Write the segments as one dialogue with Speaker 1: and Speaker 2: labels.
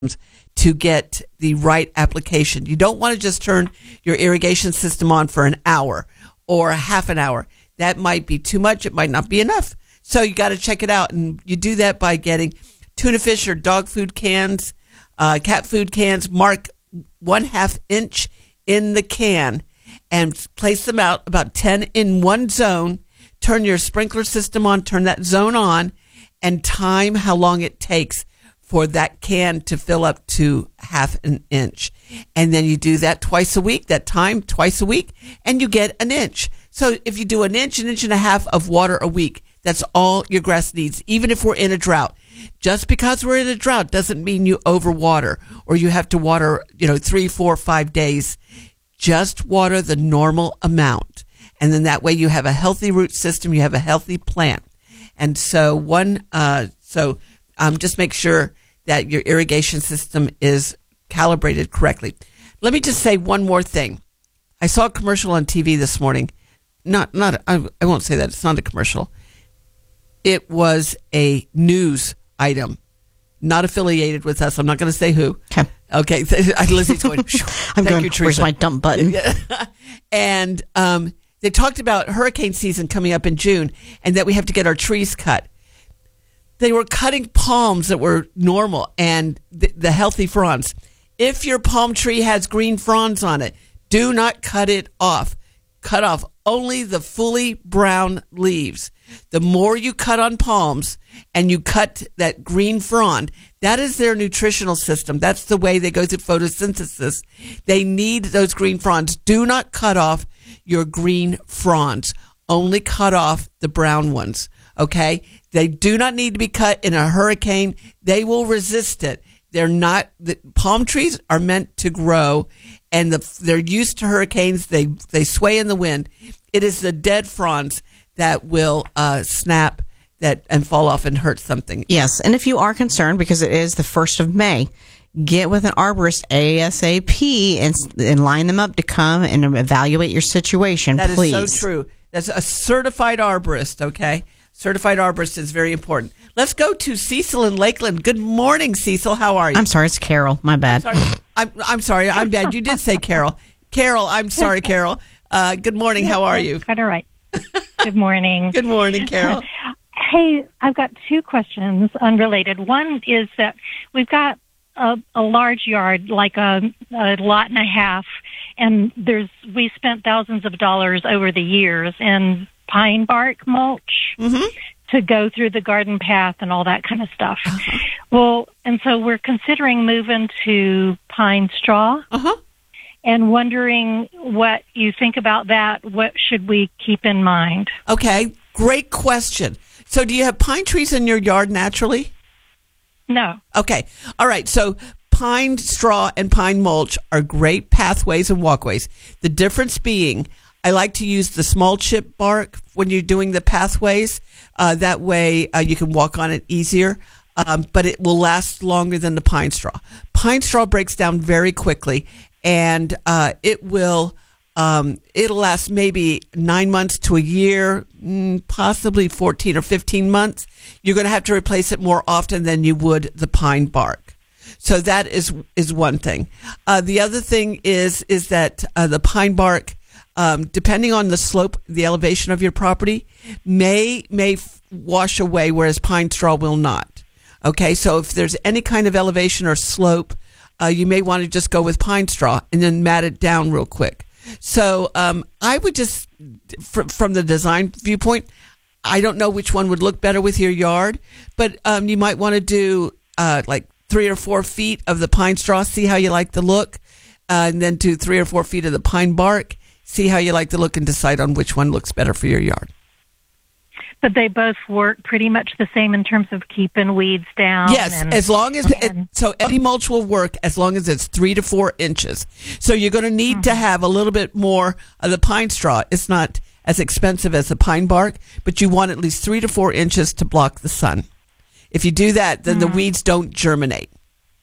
Speaker 1: to get the right application. You don't want to just turn your irrigation system on for an hour or half an hour. That might be too much. It might not be enough. So you got to check it out. And you do that by getting tuna fish or dog food cans, cat food cans, mark 1/2 inch in the can and place them out about 10 in one zone. Turn your sprinkler system on, turn that zone on, and time how long it takes for that can to fill up to 1/2 an inch. And then you do that twice a week, twice a week, and you get an inch. So if you do an inch and a half of water a week, that's all your grass needs, even if we're in a drought. Just because we're in a drought doesn't mean you overwater or you have to water, 3, 4, 5 days. Just water the normal amount. And then that way you have a healthy root system, you have a healthy plant. And so just make sure that your irrigation system is calibrated correctly. Let me just say one more thing. I saw a commercial on TV this morning. I won't say that. It's not a commercial. It was a news item, not affiliated with us. I'm not going to say who. Okay. Lizzie's going,
Speaker 2: I'm going, where's my dump button?
Speaker 1: And they talked about hurricane season coming up in June and that we have to get our trees cut. They were cutting palms that were normal and the healthy fronds. If your palm tree has green fronds on it, do not cut it off. Cut off only the fully brown leaves. The more you cut on palms and you cut that green frond, that is their nutritional system. That's the way they go through photosynthesis. They need those green fronds. Do not cut off your green fronds. Only cut off the brown ones. Okay? They do not need to be cut in a hurricane. They will resist it. The palm trees are meant to grow, and they're used to hurricanes. They sway in the wind. It is the dead fronds that will snap and fall off and hurt something.
Speaker 2: Yes, and if you are concerned, because it is the 1st of May, get with an arborist ASAP and line them up to come and evaluate your situation, please.
Speaker 1: That is so true. That's a certified arborist, okay? Certified arborist is very important. Let's go to Cecil in Lakeland. Good morning, Cecil. How are you?
Speaker 2: I'm sorry, it's Carol. My bad.
Speaker 1: I'm sorry. I'm bad. You did say Carol. Carol, I'm sorry, Carol. Good morning. How are you?
Speaker 3: Quite all right. Good morning.
Speaker 1: Good morning, Carol.
Speaker 3: Hey, I've got 2 questions unrelated. One is that we've got a large yard, like a lot and a half, and we spent thousands of dollars over the years in pine bark mulch to go through the garden path and all that kind of stuff. Well, and so we're considering moving to pine straw and wondering what you think about that. What should we keep in mind?
Speaker 1: Okay, great question. So do you have pine trees in your yard naturally?
Speaker 3: No.
Speaker 1: Okay. All right. So pine straw and pine mulch are great pathways and walkways. The difference being, I like to use the small chip bark when you're doing the pathways. That way you can walk on it easier, but it will last longer than the pine straw. Pine straw breaks down very quickly, and it'll last maybe 9 months to a year, possibly 14 or 15 months. You're going to have to replace it more often than you would the pine bark. So that is one thing. The other thing is that the pine bark, depending on the slope, the elevation of your property, may wash away, whereas pine straw will not. Okay, so if there's any kind of elevation or slope, you may want to just go with pine straw and then mat it down real quick. So I would just, from the design viewpoint, I don't know which one would look better with your yard, but you might want to do like 3 or 4 feet of the pine straw, see how you like the look, and then do 3 or 4 feet of the pine bark, see how you like the look, and decide on which one looks better for your yard.
Speaker 3: But they both work pretty much the same in terms of keeping weeds down.
Speaker 1: Yes, as long as so any mulch will work as long as it's 3 to 4 inches. So you're going to need to have a little bit more of the pine straw. It's not as expensive as the pine bark, but you want at least 3 to 4 inches to block the sun. If you do that, then the weeds don't germinate.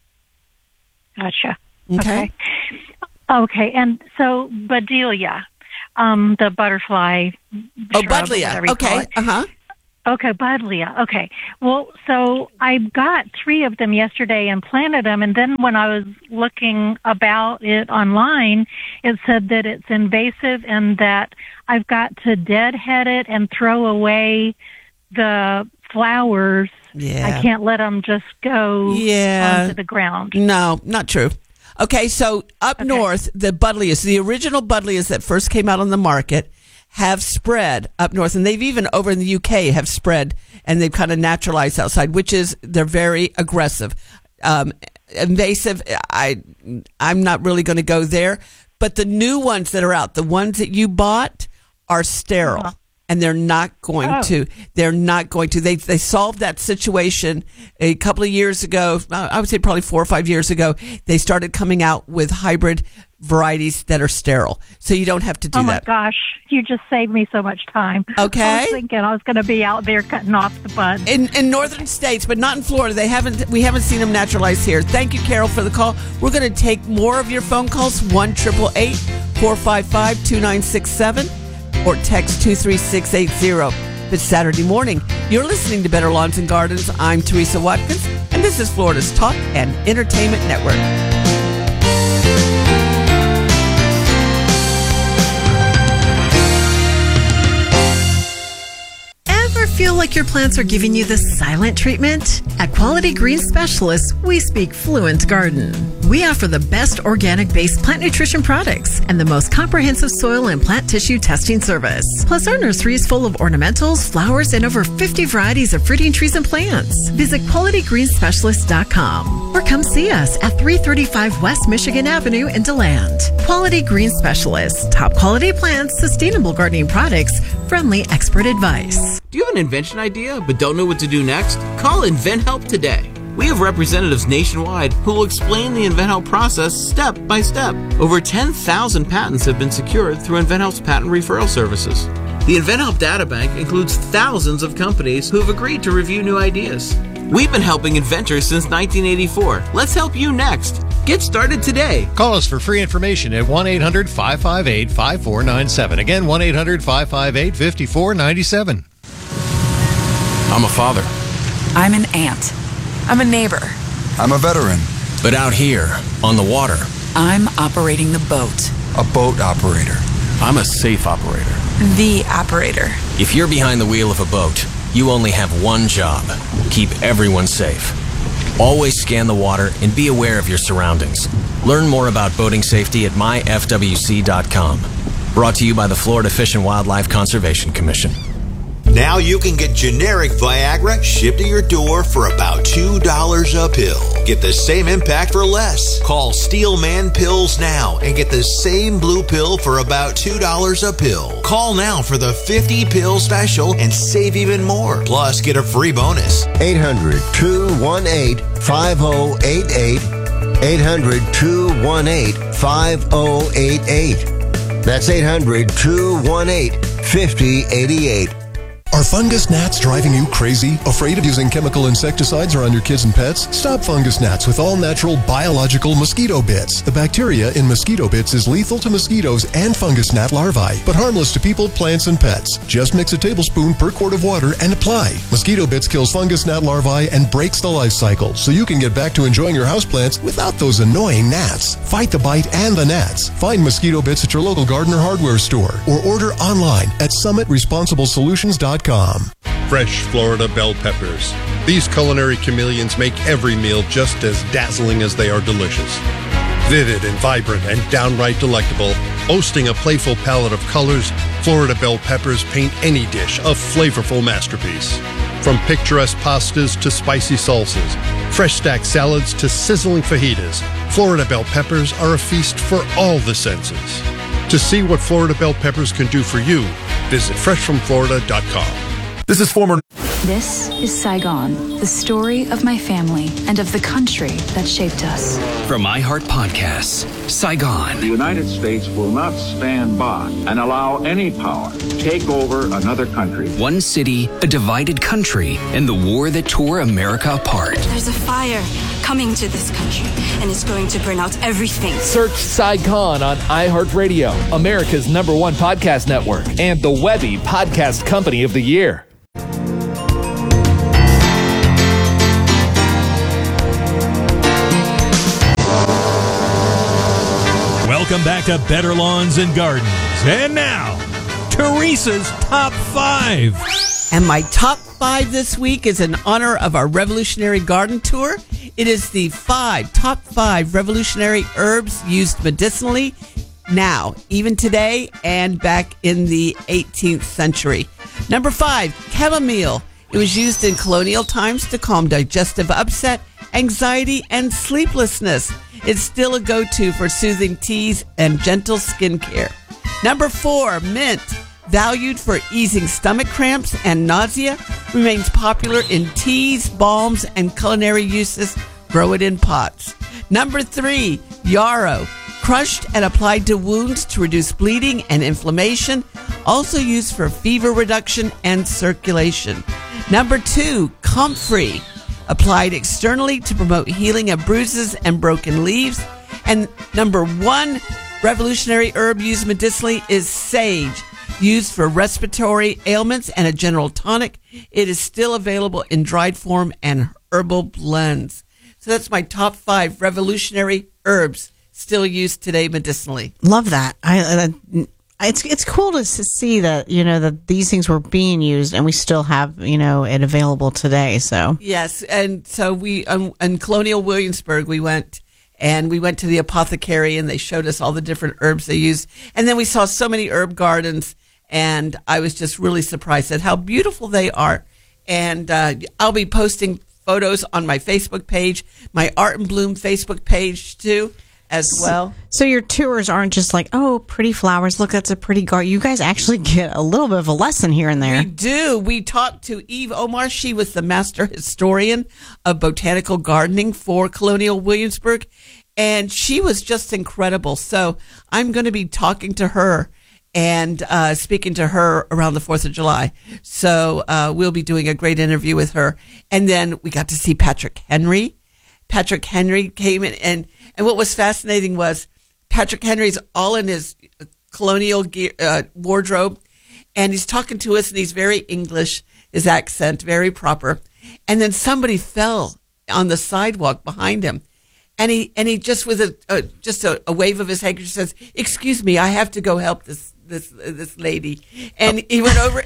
Speaker 3: Gotcha.
Speaker 1: Okay.
Speaker 3: Okay, and so Buddleia, the butterfly.
Speaker 1: Oh, Buddleia. Okay.
Speaker 3: Okay, Buddleia. Okay. Well, so I got 3 of them yesterday and planted them, and then when I was looking about it online, it said that it's invasive and that I've got to deadhead it and throw away the flowers.
Speaker 1: Yeah.
Speaker 3: I can't let them just go onto the ground.
Speaker 1: No, not true. Okay, so up north, the Buddleias, the original Buddleias that first came out on the market, have spread up north, and they've even over in the UK have spread, and they've kind of naturalized outside, which is they're very aggressive, invasive. I'm not really going to go there, but the new ones that are out, the ones that you bought, are sterile. And they're not going to. They're not going to. They solved that situation a couple of years ago. I would say probably 4 or 5 years ago. They started coming out with hybrid varieties that are sterile, so you don't have to do that.
Speaker 3: Oh my gosh, you just saved me so much time.
Speaker 1: Okay,
Speaker 3: I was thinking I was going to be out there cutting off the buds
Speaker 1: in northern states, but not in Florida. We haven't seen them naturalized here. Thank you, Carol, for the call. We're going to take more of your phone calls. 1-888-455-2967. or text 23680. It's Saturday morning. You're listening to Better Lawns and Gardens. I'm Teresa Watkins, and this is Florida's Talk and Entertainment Network.
Speaker 4: Feel like your plants are giving you the silent treatment? At Quality Green Specialists, we speak fluent garden. We offer the best organic-based plant nutrition products and the most comprehensive soil and plant tissue testing service. Plus, our nursery is full of ornamentals, flowers, and over 50 varieties of fruiting trees and plants. Visit QualityGreenSpecialists.com or come see us at 335 West Michigan Avenue in DeLand. Quality Green Specialists. Top quality plants, sustainable gardening products, friendly expert advice.
Speaker 5: Do you have an invention idea but don't know what to do next? Call InventHelp today. We have representatives nationwide who will explain the InventHelp process step by step. Over 10,000 patents have been secured through InventHelp's patent referral services. The InventHelp databank includes thousands of companies who have agreed to review new ideas. We've been helping inventors since 1984. Let's help you next. Get started today.
Speaker 6: Call us for free information at 1-800-558-5497. Again, 1-800-558-5497.
Speaker 7: I'm a father.
Speaker 8: I'm an aunt. I'm a neighbor.
Speaker 7: I'm a veteran. But out here, on the water,
Speaker 8: I'm operating the boat.
Speaker 7: a boat operator. I'm a safe operator.
Speaker 8: The operator.
Speaker 9: If you're behind the wheel of a boat, you only have one job: keep everyone safe. Always scan the water and be aware of your surroundings. Learn more about boating safety at myfwc.com. Brought to you by the Florida Fish and Wildlife Conservation Commission.
Speaker 10: Now you can get generic Viagra shipped to your door for about $2 a pill. Get the same impact for less. Call Steelman Pills now and get the same blue pill for about $2 a pill. Call now for the 50-pill special and save even more. Plus, get a free bonus.
Speaker 11: 800-218-5088. 800-218-5088. That's 800-218-5088.
Speaker 12: Are fungus gnats driving you crazy? Afraid of using chemical insecticides around your kids and pets? Stop fungus gnats with all-natural biological mosquito bits. The bacteria in mosquito bits is lethal to mosquitoes and fungus gnat larvae, but harmless to people, plants, and pets. Just mix a tablespoon per quart of water and apply. Mosquito bits kills fungus gnat larvae and breaks the life cycle, so you can get back to enjoying your houseplants without those annoying gnats. Fight the bite and the gnats. Find mosquito bits at your local garden or hardware store, or order online at summitresponsibleSolutions.com.
Speaker 13: Fresh Florida bell peppers. These culinary chameleons make every meal just as dazzling as they are delicious. Vivid and vibrant and downright delectable, boasting a playful palette of colors, Florida bell peppers paint any dish a flavorful masterpiece. From picturesque pastas to spicy salsas, fresh stacked salads to sizzling fajitas, Florida bell peppers are a feast for all the senses. To see what Florida bell peppers can do for you, visit freshfromflorida.com.
Speaker 14: This is former...
Speaker 15: This is Saigon, the story of my family and of the country that shaped us.
Speaker 16: From iHeart Podcasts, Saigon.
Speaker 17: The United States will not stand by and allow any power to take over another country.
Speaker 16: One city, a divided country, and the war that tore America apart.
Speaker 18: There's a fire coming to this country, and it's going to burn out everything.
Speaker 19: Search Saigon on iHeartRadio, America's #1 podcast network, and the Webby Podcast Company of the Year.
Speaker 6: Welcome back to Better Lawns and Gardens. And now, Teresa's Top 5.
Speaker 1: And my top 5 this week is in honor of our Revolutionary Garden Tour. It is the top 5 revolutionary herbs used medicinally now, even today, and back in the 18th century. Number 5, chamomile. It was used in colonial times to calm digestive upset, anxiety, and sleeplessness. It's still a go-to for soothing teas and gentle skin care. Number 4, mint. Valued for easing stomach cramps and nausea, remains popular in teas, balms, and culinary uses. Grow it in pots. Number 3, yarrow. Crushed and applied to wounds to reduce bleeding and inflammation. Also used for fever reduction and circulation. Number 2, comfrey. Applied externally to promote healing of bruises and broken leaves. And number 1 revolutionary herb used medicinally is sage. Used for respiratory ailments and a general tonic. It is still available in dried form and herbal blends. So that's my top 5 revolutionary herbs still used today medicinally.
Speaker 2: Love that. It's cool to see that, that these things were being used and we still have, it available today. So
Speaker 1: yes. And so we, in Colonial Williamsburg, we went to the apothecary and they showed us all the different herbs they used. And then we saw so many herb gardens and I was just really surprised at how beautiful they are. And I'll be posting photos on my Facebook page, my Art and Bloom Facebook page too, as well.
Speaker 2: So your tours aren't just like, oh, pretty flowers. Look, that's a pretty garden. You guys actually get a little bit of a lesson here and there.
Speaker 1: We do. We talked to Eve Omar. She was the master historian of botanical gardening for Colonial Williamsburg. And she was just incredible. So I'm going to be talking to her and speaking to her around the 4th of July. So we'll be doing a great interview with her. And then we got to see Patrick Henry. Patrick Henry came in, and what was fascinating was Patrick Henry's all in his colonial gear, wardrobe, and he's talking to us, and he's very English, his accent, very proper. And then somebody fell on the sidewalk behind him. And he just with a wave of his handkerchief says, "Excuse me, I have to go help this lady." And he went over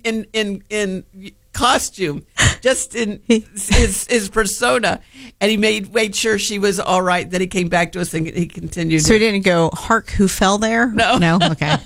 Speaker 1: in costume, just in his persona, and he made sure she was all right. Then he came back to us and he continued.
Speaker 2: So he didn't go, "Hark, who fell there"? No, okay.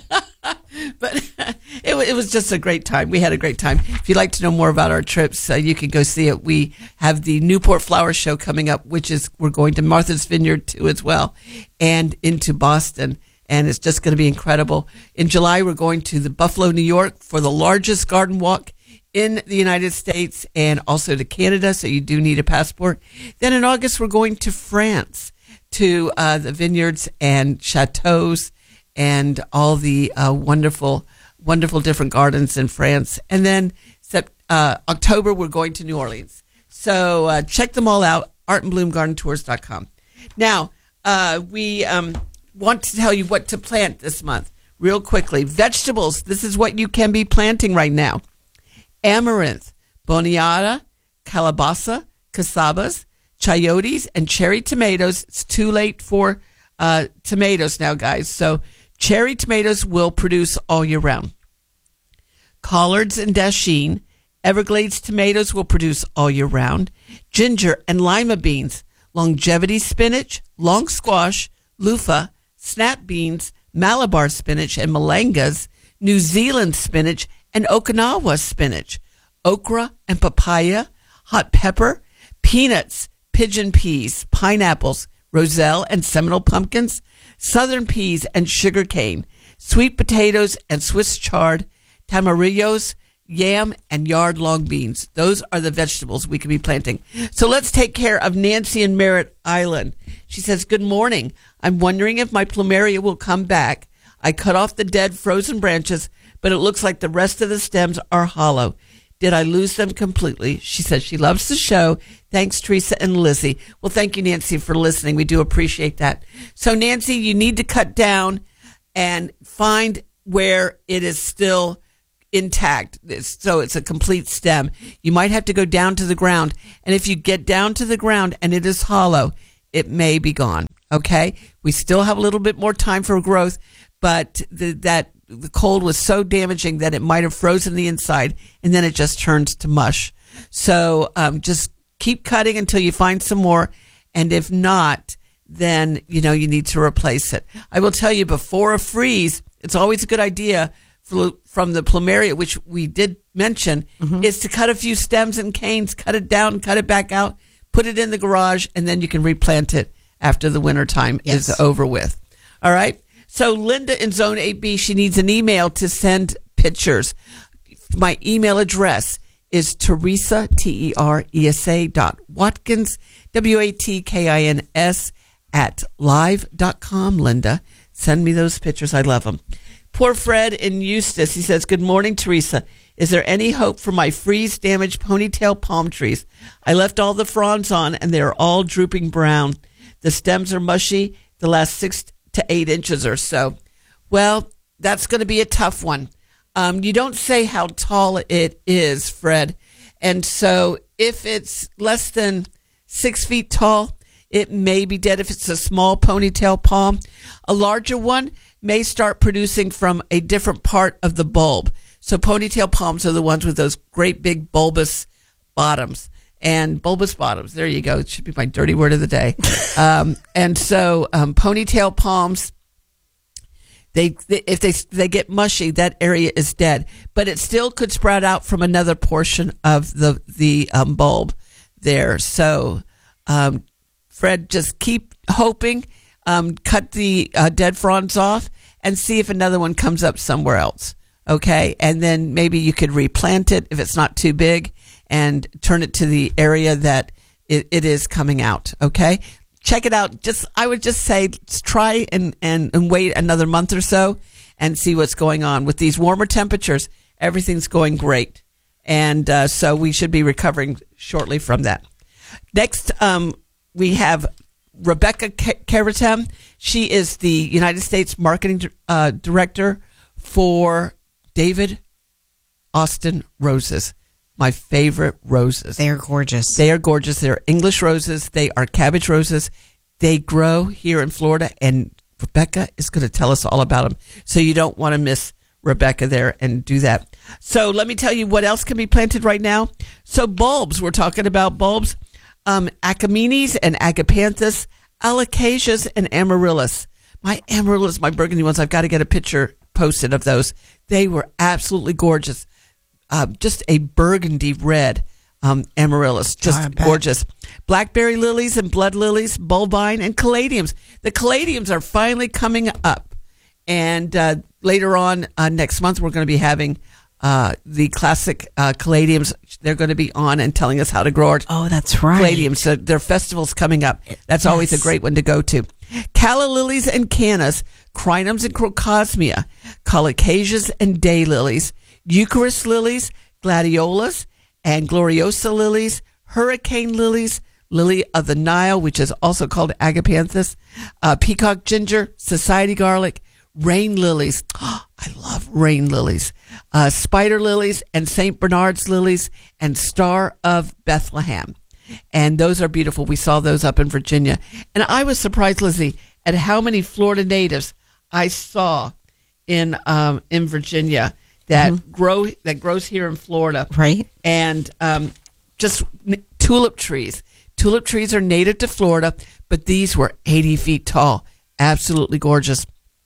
Speaker 1: But it was just a great time. We had a great time. If you'd like to know more about our trips, you can go see it. We have the Newport Flower Show coming up, we're going to Martha's Vineyard too as well, and into Boston. And it's just going to be incredible. In July, we're going to the Buffalo, New York for the largest garden walk in the United States and also to Canada. So you do need a passport. Then in August, we're going to France to the vineyards and chateaus and all the wonderful, wonderful different gardens in France. And then October, we're going to New Orleans. So check them all out, artandbloomgardentours.com. Now, we want to tell you what to plant this month real quickly. Vegetables, this is what you can be planting right now. Amaranth, boniata, calabaza, casabas, chayotes, and cherry tomatoes. It's too late for tomatoes now, guys. So cherry tomatoes will produce all year round. Collards and dasheen. Everglades tomatoes will produce all year round. Ginger and lima beans. Longevity spinach, long squash, loofah, snap beans, Malabar spinach and malangas, New Zealand spinach and Okinawa spinach, okra and papaya, hot pepper, peanuts, pigeon peas, pineapples, roselle and Seminole pumpkins, southern peas and sugar cane, sweet potatoes and Swiss chard, tamarillos, yam, and yard long beans. Those are the vegetables we could be planting. So let's take care of Nancy in Merritt Island. She says, "Good morning. I'm wondering if my plumeria will come back. I cut off the dead frozen branches, but it looks like the rest of the stems are hollow. Did I lose them completely?" She says she loves the show. Thanks, Teresa and Lizzie. Well, thank you, Nancy, for listening. We do appreciate that. So, Nancy, you need to cut down and find where it is still intact. So it's a complete stem. You might have to go down to the ground. And if you get down to the ground and it is hollow, it may be gone. Okay, we still have a little bit more time for growth, but the cold was so damaging that it might have frozen the inside, and then it just turns to mush. So just keep cutting until you find some more, and if not, then you need to replace it. I will tell you, before a freeze, it's always a good idea from the plumeria, which we did mention, is to cut a few stems and canes, cut it down, cut it back out, put it in the garage, and then you can replant it after the winter time is over with. All right. So Linda in Zone 8B, she needs an email to send pictures. My email address is Teresa, TERESA.Watkins, WATKINS @live.com. Linda, send me those pictures. I love them. Poor Fred in Eustis, he says, good morning, Teresa. Is there any hope for my freeze-damaged ponytail palm trees? I left all the fronds on, and they are all drooping brown. The stems are mushy the last 6 to 8 inches or so. Well, that's going to be a tough one. You don't say how tall it is, Fred. And so if it's less than 6 feet tall, it may be dead if it's a small ponytail palm. A larger one may start producing from a different part of the bulb. So ponytail palms are the ones with those great big bulbous bottoms. And bulbous bottoms, there you go. It should be my dirty word of the day. And so ponytail palms, if they get mushy, that area is dead. But it still could sprout out from another portion of the bulb there. So Fred, just keep hoping. Cut the dead fronds off and see if another one comes up somewhere else. Okay, and then maybe you could replant it if it's not too big and turn it to the area that it is coming out. Okay, check it out. I would just say try and wait another month or so and see what's going on. With these warmer temperatures, everything's going great, and so we should be recovering shortly from that. Next, we have Rebecca Keratem. She is the United States Marketing Director for David Austin Roses. My favorite roses.
Speaker 2: They are gorgeous.
Speaker 1: They are gorgeous. They're English roses. They are cabbage roses. They grow here in Florida, and Rebecca is going to tell us all about them. So you don't want to miss Rebecca there and do that. So let me tell you what else can be planted right now. So bulbs. We're talking about bulbs. Achaemenes and agapanthus, alocasias and amaryllis. My amaryllis, my burgundy ones, I've got to get a picture posted of those. They were absolutely gorgeous. Just a burgundy red amaryllis, just gorgeous. Blackberry lilies and blood lilies, bulbine, and caladiums. The caladiums are finally coming up. And later on next month, we're going to be having the classic caladiums. They're going to be on and telling us how to grow our
Speaker 2: that's right.
Speaker 1: caladiums. So their festival's coming up. That's always a great one to go to. Calla lilies and cannas, crinums and crocosmia, colocasias and daylilies, Eucharis lilies, gladiolas and gloriosa lilies, hurricane lilies, lily of the Nile, which is also called agapanthus, peacock ginger, society garlic, rain lilies. Oh, I love rain lilies. Spider lilies and St. Bernard's lilies and Star of Bethlehem. And those are beautiful. We saw those up in Virginia. And I was surprised, Lizzie, at how many Florida natives I saw in Virginia that grows here in Florida.
Speaker 2: Right.
Speaker 1: And just tulip trees. Tulip trees are native to Florida, but these were 80 feet tall. Absolutely gorgeous.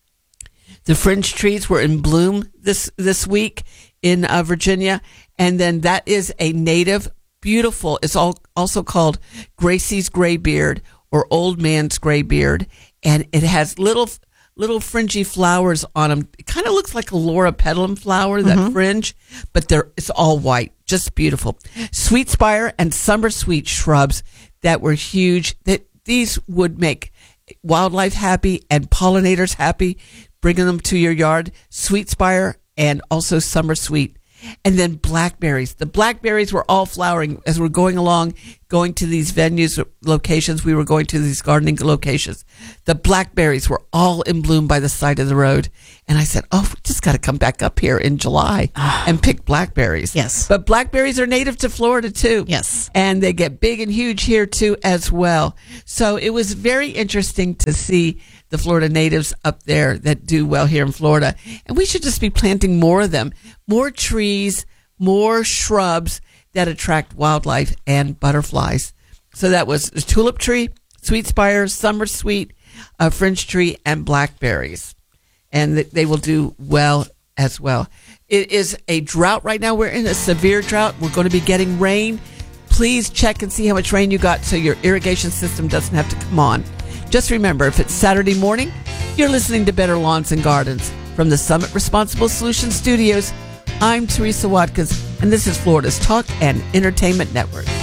Speaker 1: The fringe trees were in bloom this week in Virginia, and then that is a native, beautiful. It's also called Gracie's graybeard or old man's graybeard, and it has little fringy flowers on them. It kind of looks like a Laura petalum flower, that fringe, but it's all white, just beautiful. Sweet spire and summer sweet shrubs that were huge. That these would make wildlife happy and pollinators happy. Bringing them to your yard, sweet spire and also summer sweet. And then blackberries. The blackberries were all flowering as we're going along, going to these venues, locations. We were going to these gardening locations. The blackberries were all in bloom by the side of the road. And I said, we just got to come back up here in July and pick blackberries.
Speaker 2: Yes.
Speaker 1: But blackberries are native to Florida too.
Speaker 2: Yes.
Speaker 1: And they get big and huge here too as well. So it was very interesting to see the Florida natives up there that do well here in Florida. And we should just be planting more of them, more trees, more shrubs that attract wildlife and butterflies. So that was the tulip tree, sweet spire, summer sweet, fringe tree, and blackberries. And they will do well as well. It is a drought right now. We're in a severe drought. We're going to be getting rain. Please check and see how much rain you got so your irrigation system doesn't have to come on. Just remember, if it's Saturday morning, you're listening to Better Lawns and Gardens. From the Summit Responsible Solutions Studios, I'm Teresa Watkins, and this is Florida's Talk and Entertainment Network.